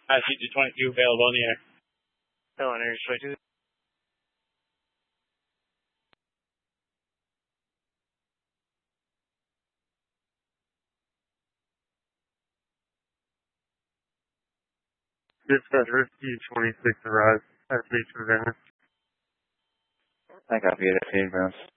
CG-22 available in the air. Hello, Air 22. Dispatch Rescue 26 arrives at Beach for Venice. I copy it at Beach Grounds.